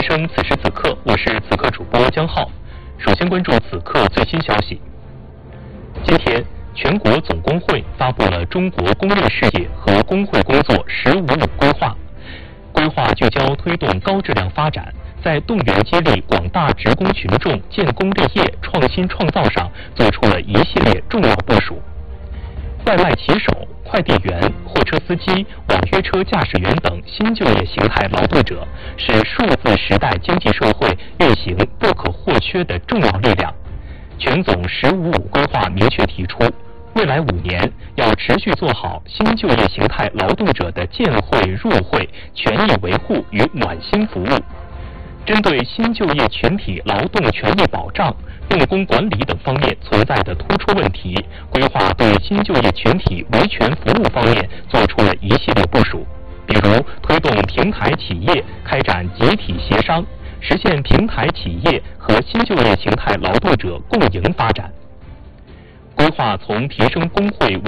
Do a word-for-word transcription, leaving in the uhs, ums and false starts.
生此时此刻，我是此刻主播江浩。首先关注此刻最新消息。今天，全国总工会发布了中国工业事业和工会工作“十五五”规划。规划聚焦推动高质量发展，在动员激励广大职工群众建功立业、创新创造上做出了一系列重要部署。外卖骑手、快递员、货车司机、网约车驾驶员等新就业形态劳动者是数字时代经济社会运行不可或缺的重要力量。全总“十五五”规划明确提出，未来五年要持续做好新就业形态劳动者的建会、入会、权益维护与暖心服务。针对新就业群体劳动权益保障、用工管理等方面存在的突出问题，规划对新就业群体维权服务方面做出了一系列部署，比如推动平台企业开展集体协商，实现平台企业和新就业形态劳动者共赢发展。规划从提升工会